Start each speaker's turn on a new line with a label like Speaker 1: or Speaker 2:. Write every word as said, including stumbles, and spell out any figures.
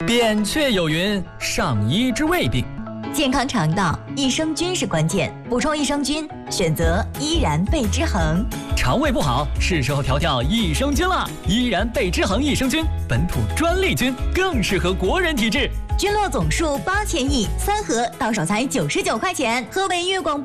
Speaker 1: 扁鹊有云：上医之未病。
Speaker 2: 健康肠道，益生菌是关键，补充益生菌，选择依然贝之恒。
Speaker 1: 肠胃不好，是时候调调益生菌了。依然贝之恒益生菌，本土专利菌，更适合国人体质。
Speaker 2: 菌落总数八千亿，三盒到手才九十九块钱。河北粤广。